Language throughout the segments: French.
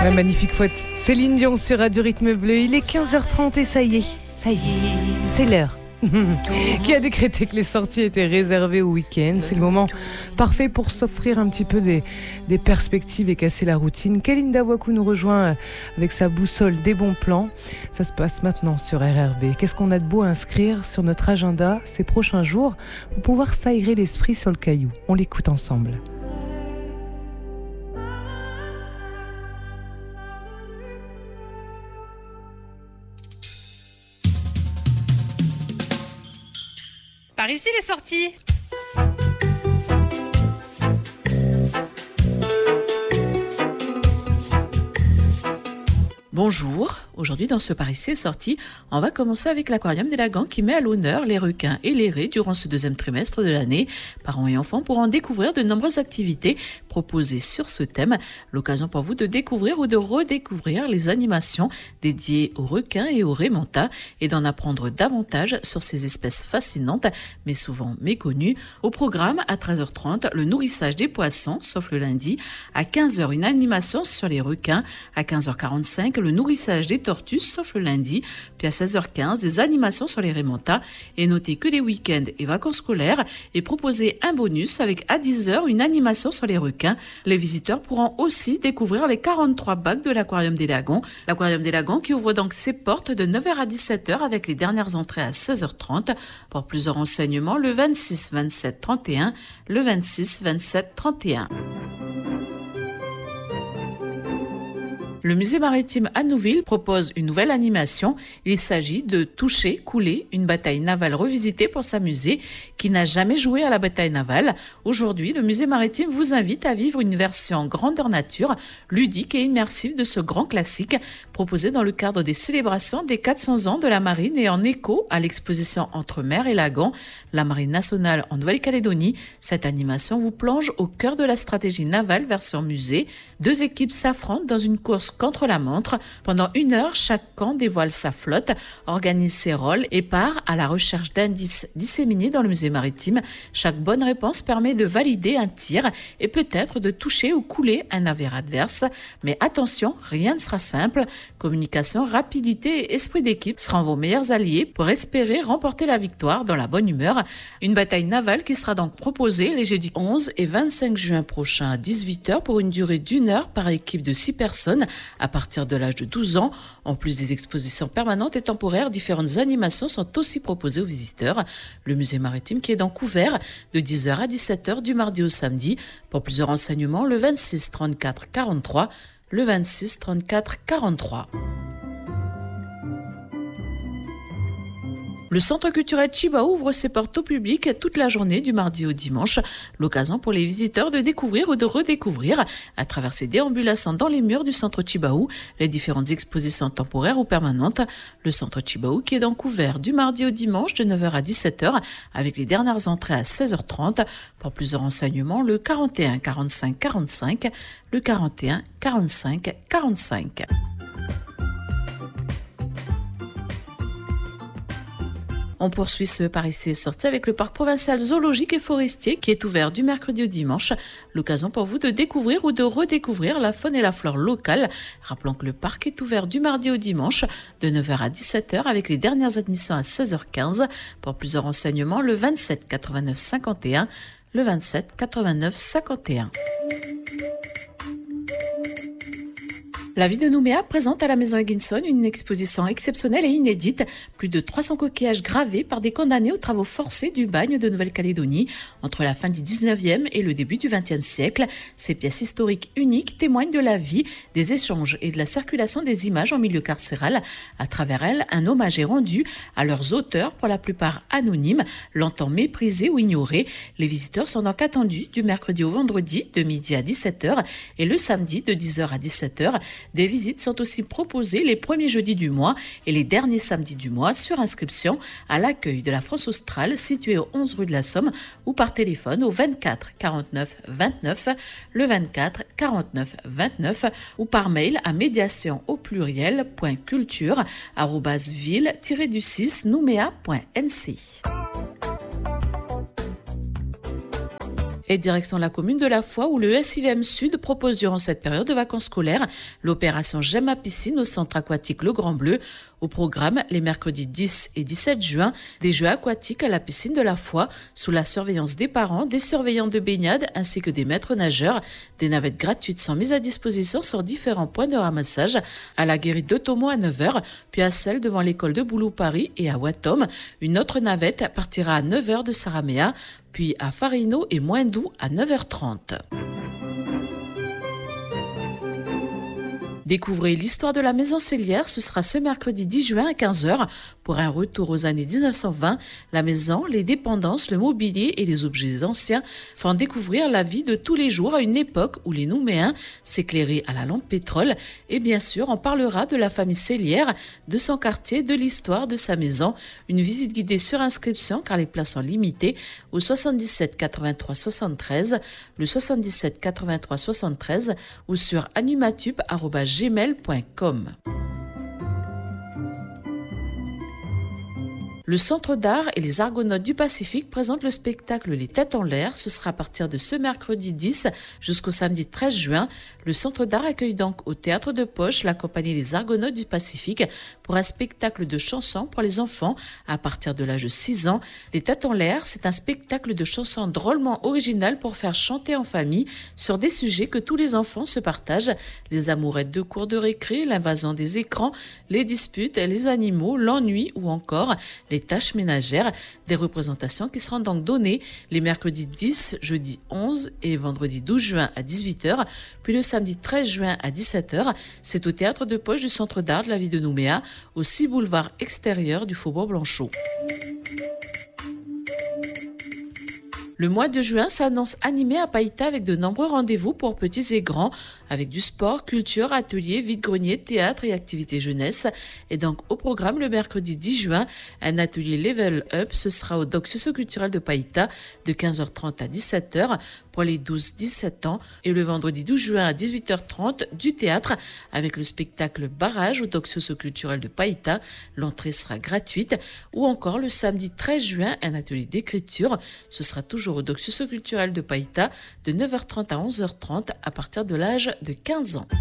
La magnifique voix de Céline Dion sur Radio Rythme Bleu. Il est 15h30 et ça y est, c'est l'heure. Qui a décrété que les sorties étaient réservées au week-end. C'est le moment parfait pour s'offrir un petit peu des perspectives et casser la routine. Kalinda Waku nous rejoint avec sa boussole des bons plans. Ça se passe maintenant sur RRB. Qu'est-ce qu'on a de beau à inscrire sur notre agenda ces prochains jours pour pouvoir s'aérer l'esprit sur le caillou? On l'écoute ensemble. Par ici les sorties. Bonjour, aujourd'hui dans ce Par ici est sorti, on va commencer avec l'Aquarium des Lagans qui met à l'honneur les requins et les raies durant ce deuxième trimestre de l'année. Parents et enfants pourront découvrir de nombreuses activités proposées sur ce thème. L'occasion pour vous de découvrir ou de redécouvrir les animations dédiées aux requins et aux raies manta et d'en apprendre davantage sur ces espèces fascinantes mais souvent méconnues. Au programme, à 13h30, le nourrissage des poissons, sauf le lundi. À 15h, une animation sur les requins. À 15h45, le nourrissage des tortues, sauf le lundi. Puis à 16h15, des animations sur les raies manta. Et notez que les week-ends et vacances scolaires est proposé un bonus avec à 10h une animation sur les requins. Les visiteurs pourront aussi découvrir les 43 bacs de l'Aquarium des Lagans. L'Aquarium des Lagans qui ouvre donc ses portes de 9h à 17h avec les dernières entrées à 16h30. Pour plus de renseignements, le 26 27 31, le 26 27 31. Le musée maritime à Nouville propose une nouvelle animation. Il s'agit de Toucher, couler, une bataille navale revisitée pour s'amuser. Qui n'a jamais joué à la bataille navale? Aujourd'hui, le musée maritime vous invite à vivre une version grandeur nature, ludique et immersive de ce grand classique, proposé dans le cadre des célébrations des 400 ans de la marine et en écho à l'exposition Entre mer et lagon, la marine nationale en Nouvelle-Calédonie. Cette animation vous plonge au cœur de la stratégie navale version musée. Deux équipes s'affrontent dans une course contre la montre. Pendant 1 heure, chaque camp dévoile sa flotte, organise ses rôles et part à la recherche d'indices disséminés dans le musée maritime. Chaque bonne réponse permet de valider un tir et peut-être de toucher ou couler un navire adverse. Mais attention, rien ne sera simple. Communication, rapidité et esprit d'équipe seront vos meilleurs alliés pour espérer remporter la victoire dans la bonne humeur. Une bataille navale qui sera donc proposée les jeudis 11 et 25 juin prochains à 18h pour une durée d'1 heure par équipe de 6 personnes à partir de l'âge de 12 ans. En plus des expositions permanentes et temporaires, différentes animations sont aussi proposées aux visiteurs. Le musée maritime qui est donc ouvert de 10h à 17h du mardi au samedi. Pour plus de renseignements, le 26 34 43, le 26 34 43. Le centre culturel Chiba ouvre ses portes au public toute la journée du mardi au dimanche. L'occasion pour les visiteurs de découvrir ou de redécouvrir à travers ses déambulations dans les murs du centre Chibaou les différentes expositions temporaires ou permanentes. Le centre Chibaou qui est donc ouvert du mardi au dimanche de 9h à 17h avec les dernières entrées à 16h30. Pour plus de renseignements, le 41 45 45, le 41 45 45. On poursuit ce Par ici est sorti avec le parc provincial zoologique et forestier qui est ouvert du mercredi au dimanche. L'occasion pour vous de découvrir ou de redécouvrir la faune et la flore locale. Rappelons que le parc est ouvert du mardi au dimanche de 9h à 17h avec les dernières admissions à 16h15. Pour plus de renseignements, le 27 89 51, le 27 89 51. La ville de Nouméa présente à la maison Higginson une exposition exceptionnelle et inédite. Plus de 300 coquillages gravés par des condamnés aux travaux forcés du bagne de Nouvelle-Calédonie entre la fin du 19e et le début du 20e siècle. Ces pièces historiques uniques témoignent de la vie, des échanges et de la circulation des images en milieu carcéral. À travers elles, un hommage est rendu à leurs auteurs, pour la plupart anonymes, longtemps méprisés ou ignorés. Les visiteurs sont donc attendus du mercredi au vendredi de midi à 17h et le samedi de 10h à 17h. Des visites sont aussi proposées les premiers jeudis du mois et les derniers samedis du mois sur inscription à l'accueil de la France australe situé au 11 rue de la Somme ou par téléphone au 24 49 29, le 24 49 29 ou par mail à médiation.culture@ville-du6noumea.nc. Et direction la commune de La Foix où le SIVM Sud propose durant cette période de vacances scolaires l'opération J'aime ma piscine au centre aquatique Le Grand Bleu. Au programme, les mercredis 10 et 17 juin, des jeux aquatiques à la piscine de La Foix sous la surveillance des parents, des surveillants de baignade ainsi que des maîtres nageurs. Des navettes gratuites sont mises à disposition sur différents points de ramassage à la guérite de Tomo à 9h, puis à celle devant l'école de Boulou Paris et à Watom. Une autre navette partira à 9h de Saramea, puis à Farino et Moindou à 9h30. Découvrez l'histoire de la Maison Cellière, ce sera ce mercredi 10 juin à 15h. Pour un retour aux années 1920, la maison, les dépendances, le mobilier et les objets anciens font découvrir la vie de tous les jours à une époque où les Nouméens s'éclairaient à la lampe pétrole. Et bien sûr, on parlera de la famille Cellière, de son quartier, de l'histoire de sa maison. Une visite guidée sur inscription car les places sont limitées au 77 83 73, le 77 83 73 ou sur animatube@gmail.com. Le Centre d'art et les Argonautes du Pacifique présentent le spectacle Les Têtes en l'air. Ce sera à partir de ce mercredi 10 jusqu'au samedi 13 juin. Le Centre d'art accueille donc au Théâtre de Poche la compagnie Les Argonautes du Pacifique pour un spectacle de chansons pour les enfants à partir de l'âge de 6 ans. Les Têtes en l'air, c'est un spectacle de chansons drôlement original pour faire chanter en famille sur des sujets que tous les enfants se partagent. Les amourettes de cours de récré, l'invasion des écrans, les disputes, les animaux, l'ennui ou encore les tâches ménagères. Des représentations qui seront donc données les mercredis 10, jeudi 11 et vendredi 12 juin à 18h, puis le samedi 13 juin à 17h. C'est au Théâtre de Poche du Centre d'art de la ville de Nouméa, au 6 boulevard extérieur du Faubourg Blanchot. Le mois de juin s'annonce animé à Païta avec de nombreux rendez-vous pour petits et grands, avec du sport, culture, ateliers, vide-greniers, théâtre et activités jeunesse. Et donc au programme le mercredi 10 juin, un atelier Level Up, ce sera au doc socio-culturel de Païta de 15h30 à 17h pour les 12-17 ans et le vendredi 12 juin à 18h30 du théâtre avec le spectacle Barrage au doc socio-culturel de Païta. L'entrée sera gratuite. Ou encore le samedi 13 juin, un atelier d'écriture. Ce sera toujours au doc socio-culturel de Païta de 9h30 à 11h30 à partir de l'âge de 15 ans.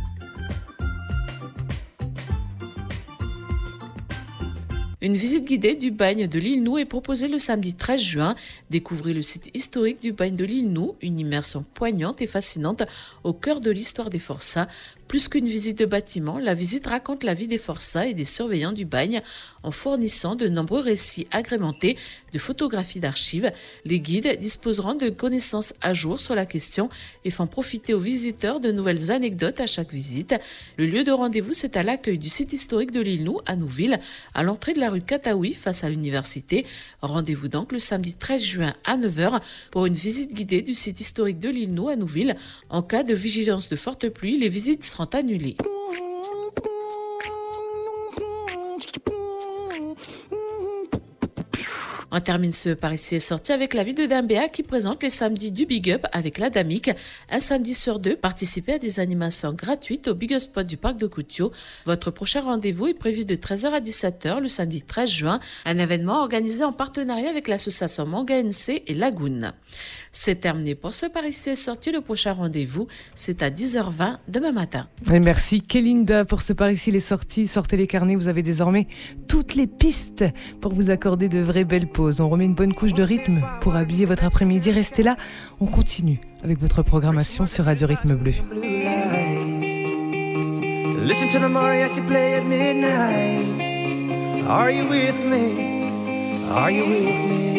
Une visite guidée du bagne de l'île Nou est proposée le samedi 13 juin. Découvrez le site historique du bagne de l'île Nou, une immersion poignante et fascinante au cœur de l'histoire des forçats. Plus qu'une visite de bâtiment, la visite raconte la vie des forçats et des surveillants du bagne en fournissant de nombreux récits agrémentés de photographies d'archives. Les guides disposeront de connaissances à jour sur la question et font profiter aux visiteurs de nouvelles anecdotes à chaque visite. Le lieu de rendez-vous, c'est à l'accueil du site historique de l'île Nou à Nouville, à l'entrée de la rue Kataoui face à l'université. Rendez-vous donc le samedi 13 juin à 9h pour une visite guidée du site historique de l'île Nou à Nouville. En cas de vigilance de forte pluie, les visites seront annulées. On termine ce Par ici est sorti avec la ville de Dimbéa qui présente les samedis du Big Up avec la Damique. Un samedi sur deux, participez à des animations gratuites au Big Up Spot du parc de Coutio. Votre prochain rendez-vous est prévu de 13h à 17h le samedi 13 juin. Un événement organisé en partenariat avec l'association Manga NC et Lagoon. C'est terminé pour ce Par ici est sorti. Le prochain rendez-vous, c'est à 10h20 demain matin. Et merci Kélinda pour ce Par ici les sorties. Sortez les carnets, vous avez désormais toutes les pistes pour vous accorder de vraies belles pauses. On remet une bonne couche de rythme pour habiller votre après-midi. Restez là, on continue avec votre programmation sur Radio Rythme Bleu. Listen to the mariachi play at midnight. Are you with me? Are you with me?